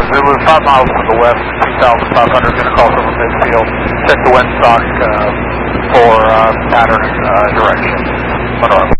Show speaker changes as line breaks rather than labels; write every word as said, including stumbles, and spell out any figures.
Zulu, five miles to the west, two thousand five hundred, going to call from midfield. Check the windsock uh, for uh, pattern uh, direction. Monroe.